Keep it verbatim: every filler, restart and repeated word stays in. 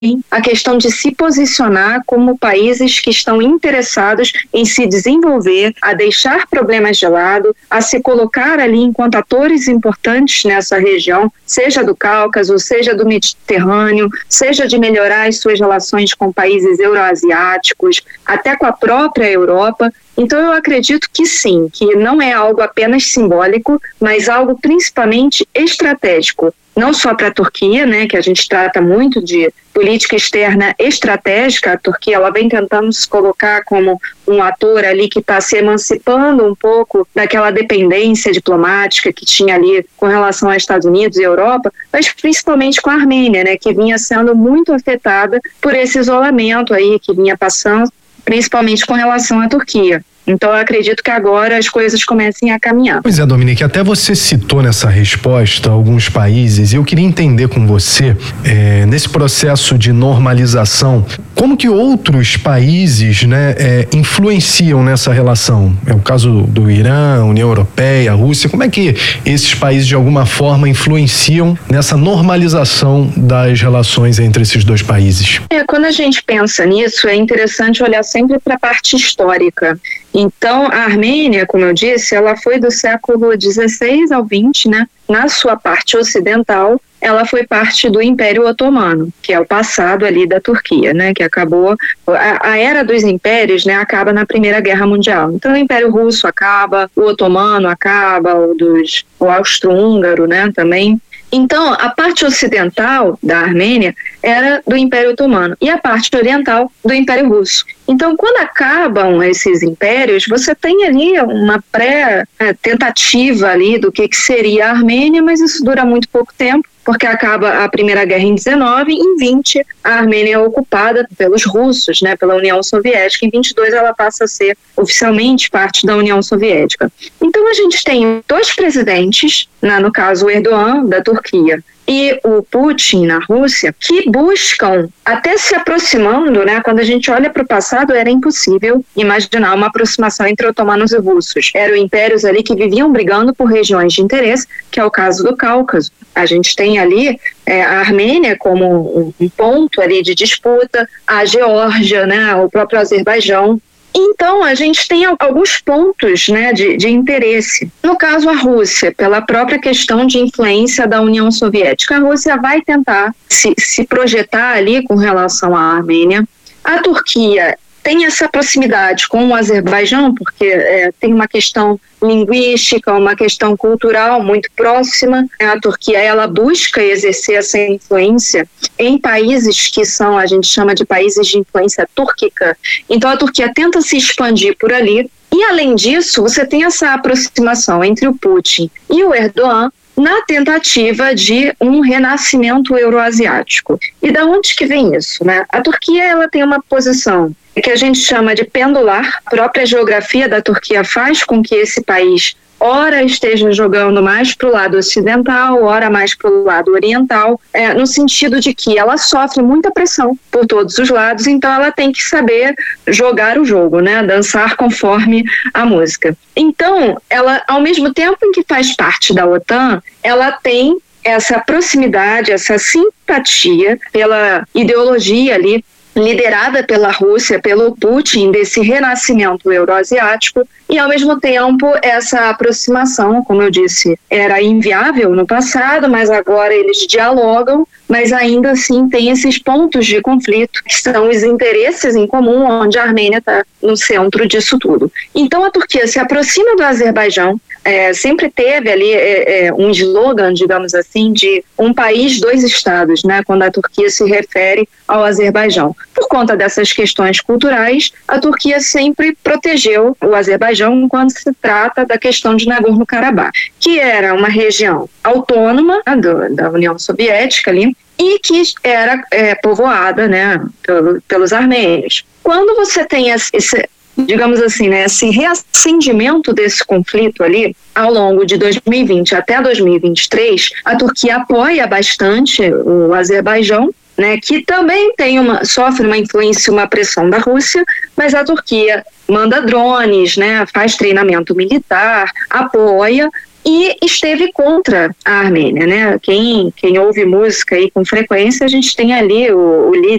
a questão de se posicionar como países que estão interessados em se desenvolver, a deixar problemas de lado, a se colocar ali enquanto atores importantes nessa região, seja do Cáucaso, seja do Mediterrâneo, seja de melhorar as suas relações com países euroasiáticos, até com a própria Europa. Então eu acredito que sim, que não é algo apenas simbólico, mas algo principalmente estratégico, não só para a Turquia, né, que a gente trata muito de política externa estratégica. A Turquia ela vem tentando se colocar como um ator ali que está se emancipando um pouco daquela dependência diplomática que tinha ali com relação aos Estados Unidos e Europa, mas principalmente com a Armênia, né, que vinha sendo muito afetada por esse isolamento aí que vinha passando, principalmente com relação à Turquia. Então eu acredito que agora as coisas comecem a caminhar. Pois é, Dominique, até você citou nessa resposta alguns países, e eu queria entender com você, é, nesse processo de normalização, como que outros países, né, é, influenciam nessa relação? É o caso do Irã, União Europeia, Rússia, como é que esses países de alguma forma influenciam nessa normalização das relações entre esses dois países? É, quando a gente pensa nisso, é interessante olhar sempre para a parte histórica. Então, a Armênia, como eu disse, ela foi do século dezesseis ao vinte, né? Na sua parte ocidental, ela foi parte do Império Otomano, que é o passado ali da Turquia, né? Que acabou, a, a era dos impérios, né? Acaba na Primeira Guerra Mundial. Então, o Império Russo acaba, o Otomano acaba, o, dos, o Austro-Húngaro, né? Também. Então, a parte ocidental da Armênia era do Império Otomano e a parte oriental do Império Russo. Então, quando acabam esses impérios, você tem ali uma pré-tentativa ali do que, que seria a Armênia, mas isso dura muito pouco tempo, porque acaba a Primeira Guerra em dezenove, e em vinte a Armênia é ocupada pelos russos, né, pela União Soviética. Em vinte e dois ela passa a ser oficialmente parte da União Soviética. Então a gente tem dois presidentes, né, no caso o Erdogan, da Turquia, e o Putin na Rússia, que buscam, até se aproximando, né? Quando a gente olha para o passado, era impossível imaginar uma aproximação entre otomanos e russos. Eram impérios ali que viviam brigando por regiões de interesse, que é o caso do Cáucaso. A gente tem ali é, a Armênia como um, um ponto ali de disputa, a Geórgia, né? O próprio Azerbaijão. Então, a gente tem alguns pontos, né, de, de interesse. No caso, a Rússia, pela própria questão de influência da União Soviética, a Rússia vai tentar se, se projetar ali com relação à Armênia. A Turquia tem essa proximidade com o Azerbaijão, porque é, tem uma questão linguística, uma questão cultural muito próxima. A Turquia, ela busca exercer essa influência em países que são, a gente chama de países de influência túrquica. Então a Turquia tenta se expandir por ali. E além disso, você tem essa aproximação entre o Putin e o Erdogan na tentativa de um renascimento euroasiático. E da onde que vem isso, né? A Turquia, ela tem uma posição que a gente chama de pendular. A própria geografia da Turquia faz com que esse país ora esteja jogando mais para o lado ocidental, ora mais para o lado oriental, é, no sentido de que ela sofre muita pressão por todos os lados, então ela tem que saber jogar o jogo, né? Dançar conforme a música. Então, ela, ao mesmo tempo em que faz parte da OTAN, ela tem essa proximidade, essa simpatia pela ideologia ali, liderada pela Rússia, pelo Putin, desse renascimento euroasiático, e ao mesmo tempo essa aproximação, como eu disse, era inviável no passado, mas agora eles dialogam, mas ainda assim tem esses pontos de conflito, que são os interesses em comum, onde a Armênia está no centro disso tudo. Então a Turquia se aproxima do Azerbaijão, é, sempre teve ali é, é, um slogan, digamos assim, de um país, dois estados, né, quando a Turquia se refere ao Azerbaijão. Por conta dessas questões culturais, a Turquia sempre protegeu o Azerbaijão quando se trata da questão de Nagorno-Karabakh, que era uma região autônoma, né, do, da União Soviética ali, e que era é, povoada, né, pelo, pelos armênios. Quando você tem esse, digamos assim, né, esse reacendimento desse conflito ali, ao longo de dois mil e vinte até dois mil e vinte e três, a Turquia apoia bastante o Azerbaijão, né, que também tem uma, sofre uma influência, uma pressão da Rússia, mas a Turquia manda drones, né, faz treinamento militar, apoia, e esteve contra a Armênia, né? Quem, quem ouve música aí com frequência, a gente tem ali o, o líder